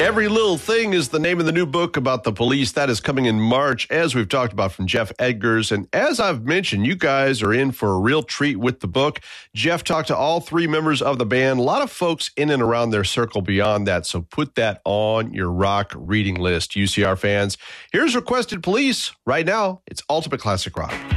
Every Little Thing is the name of the new book about the police. That is coming in March, as we've talked about, from Jeff Edgars. And as I've mentioned, you guys are in for a real treat with the book. Jeff talked to all three members of the band, a lot of folks in and around their circle beyond that. So put that on your rock reading list, UCR fans. Here's Requested Police. Right now, it's Ultimate Classic Rock.